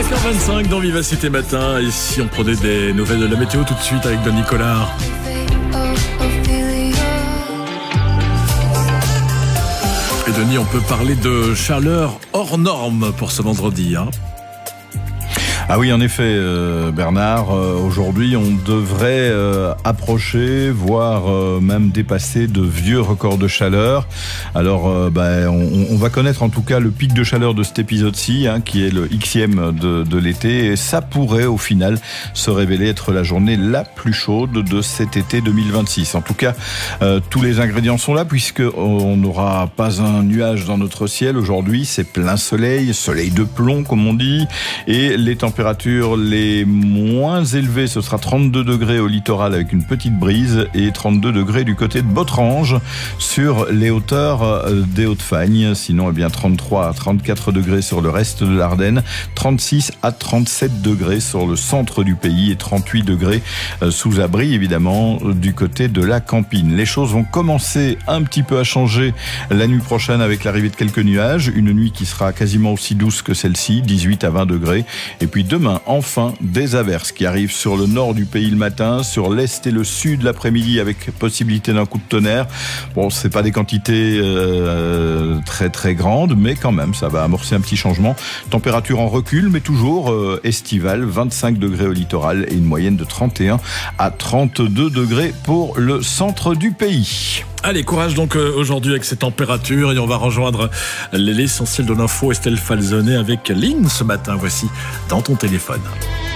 8h25 dans Vivacité Matin. Et si on prenait des nouvelles de la météo tout de suite avec Denis Collard. Et Denis, on peut parler de chaleur hors norme pour ce vendredi, hein. Ah oui, en effet, Bernard, aujourd'hui, on devrait approcher, voire même dépasser de vieux records de chaleur. Alors, on va connaître en tout cas le pic de chaleur de cet épisode-ci, hein, qui est le Xème de l'été. Et ça pourrait, au final, se révéler être la journée la plus chaude de cet été 2026. En tout cas, tous les ingrédients sont là, puisqu'on n'aura pas un nuage dans notre ciel. Aujourd'hui, c'est plein soleil, soleil de plomb, comme on dit, et les températures les moins élevées, ce sera 32 degrés au littoral avec une petite brise et 32 degrés du côté de Botrange sur les hauteurs des Hauts-de-Fagne. Sinon, 33 à 34 degrés sur le reste de l'Ardenne, 36 à 37 degrés sur le centre du pays et 38 degrés sous abri, évidemment, du côté de la Campine. Les choses vont commencer un petit peu à changer la nuit prochaine avec l'arrivée de quelques nuages. Une nuit qui sera quasiment aussi douce que celle-ci, 18 à 20 degrés. Et puis demain, enfin, des averses qui arrivent sur le nord du pays le matin, sur l'est et le sud l'après-midi avec possibilité d'un coup de tonnerre. Bon, c'est pas des quantités très très grandes, mais quand même, ça va amorcer un petit changement. Température en recul, mais toujours estivale, 25 degrés au littoral et une moyenne de 31 à 32 degrés pour le centre du pays. Allez, courage donc aujourd'hui avec ces températures et on va rejoindre l'essentiel de l'info, Estelle Falzonet avec Lynn ce matin. Voici dans ton téléphone.